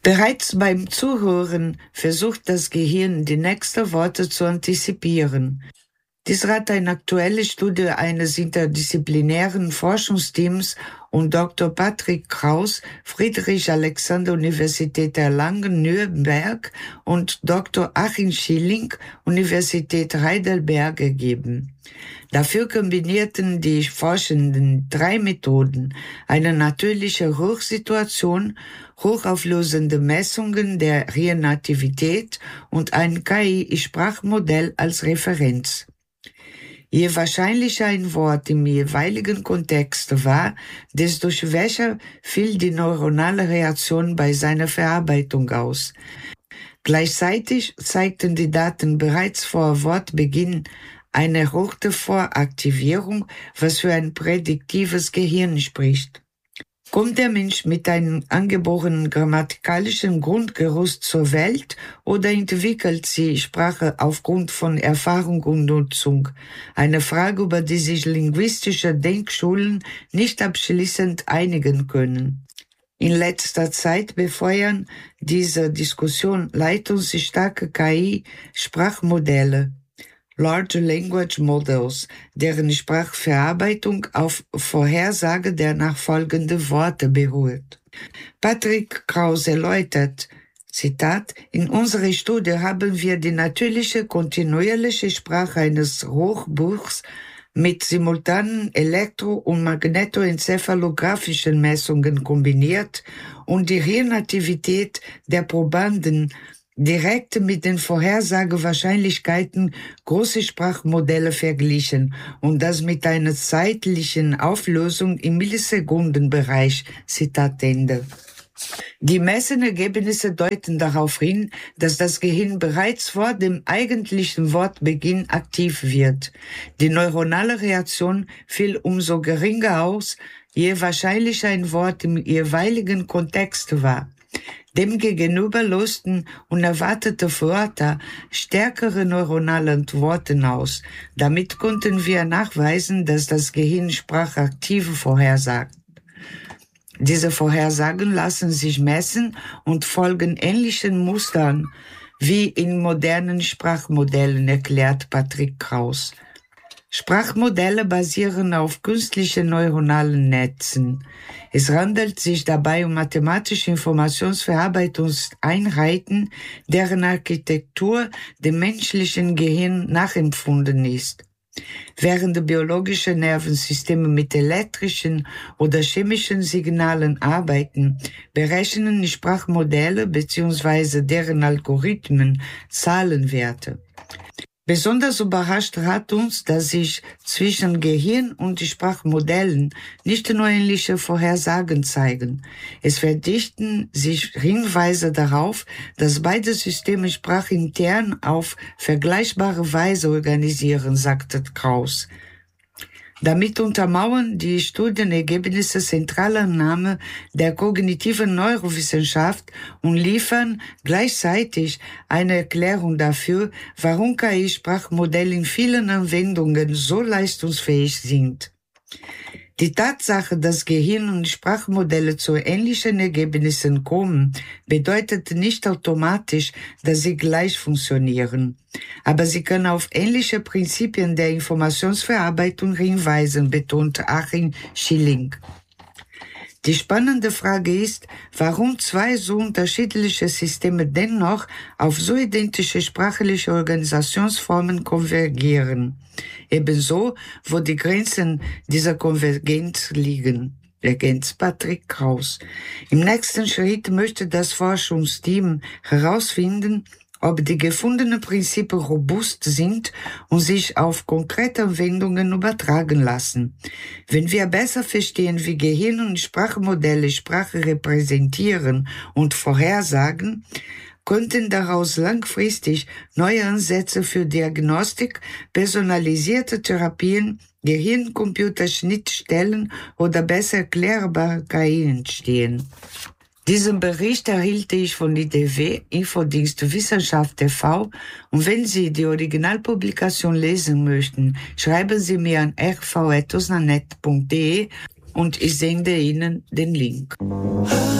Bereits beim Zuhören versucht das Gehirn, die nächsten Worte zu antizipieren. Dies rät eine aktuelle Studie eines interdisziplinären Forschungsteams und Dr. Patrick Kraus, Friedrich-Alexander-Universität Erlangen-Nürnberg und Dr. Achim Schilling, Universität Heidelberg ergeben. Dafür kombinierten die Forschenden 3 Methoden: eine natürliche Hochsituation, hochauflösende Messungen der Renativität und ein KI-Sprachmodell als Referenz. Je wahrscheinlicher ein Wort im jeweiligen Kontext war, desto schwächer fiel die neuronale Reaktion bei seiner Verarbeitung aus. Gleichzeitig zeigten die Daten bereits vor Wortbeginn eine erhöhte Voraktivierung, was für ein prädiktives Gehirn spricht. Kommt der Mensch mit einem angeborenen grammatikalischen Grundgerüst zur Welt oder entwickelt sie Sprache aufgrund von Erfahrung und Nutzung? Eine Frage, über die sich linguistische Denkschulen nicht abschließend einigen können. In letzter Zeit befeuern diese Diskussion leistungsstarke KI-Sprachmodelle, Large Language Models, deren Sprachverarbeitung auf Vorhersage der nachfolgenden Worte beruht. Patrick Kraus erläutert, Zitat, in unserer Studie haben wir die natürliche kontinuierliche Sprache eines Hochbuchs mit simultanen elektro- und magnetoenzephalographischen Messungen kombiniert und die Renativität der Probanden direkt mit den Vorhersagewahrscheinlichkeiten großer Sprachmodelle verglichen und das mit einer zeitlichen Auflösung im Millisekundenbereich. Zitat Ende. Die Messenergebnisse deuten darauf hin, dass das Gehirn bereits vor dem eigentlichen Wortbeginn aktiv wird. Die neuronale Reaktion fiel umso geringer aus, je wahrscheinlicher ein Wort im jeweiligen Kontext war. Demgegenüber lösten unerwartete Wörter stärkere neuronale Antworten aus. Damit konnten wir nachweisen, dass das Gehirn sprachaktive vorhersagt. Diese Vorhersagen lassen sich messen und folgen ähnlichen Mustern wie in modernen Sprachmodellen, erklärt Patrick Kraus. Sprachmodelle basieren auf künstlichen neuronalen Netzen. Es handelt sich dabei um mathematische Informationsverarbeitungseinheiten, deren Architektur dem menschlichen Gehirn nachempfunden ist. Während biologische Nervensysteme mit elektrischen oder chemischen Signalen arbeiten, berechnen Sprachmodelle bzw. deren Algorithmen Zahlenwerte. Besonders überrascht hat uns, dass sich zwischen Gehirn und Sprachmodellen nicht nur ähnliche Vorhersagen zeigen. Es verdichten sich Hinweise darauf, dass beide Systeme sprachintern auf vergleichbare Weise organisieren, sagte Kraus. Damit untermauern die Studienergebnisse zentrale Annahme der kognitiven Neurowissenschaft und liefern gleichzeitig eine Erklärung dafür, warum KI-Sprachmodelle in vielen Anwendungen so leistungsfähig sind. Die Tatsache, dass Gehirn und Sprachmodelle zu ähnlichen Ergebnissen kommen, bedeutet nicht automatisch, dass sie gleich funktionieren. Aber sie können auf ähnliche Prinzipien der Informationsverarbeitung hinweisen, betont Achim Schilling. Die spannende Frage ist, warum 2 so unterschiedliche Systeme dennoch auf so identische sprachliche Organisationsformen konvergieren. Ebenso, wo die Grenzen dieser Konvergenz liegen, ergänzt Patrick Kraus. Im nächsten Schritt möchte das Forschungsteam herausfinden, ob die gefundenen Prinzipien robust sind und sich auf konkrete Anwendungen übertragen lassen. Wenn wir besser verstehen, wie Gehirn und Sprachmodelle Sprache repräsentieren und vorhersagen, könnten daraus langfristig neue Ansätze für Diagnostik, personalisierte Therapien, Gehirn-Computer-Schnittstellen oder besser erklärbare KI entstehen. Diesen Bericht erhielt ich von IDW, Infodienst Wissenschaft TV, und wenn Sie die Originalpublikation lesen möchten, schreiben Sie mir an rv@osnanet.de und ich sende Ihnen den Link.